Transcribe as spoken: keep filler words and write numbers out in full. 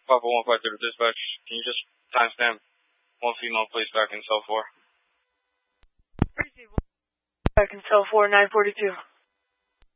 Papa one five zero dispatch, can you just timestamp one female place back in cell four? Back in cell four, nine forty-two.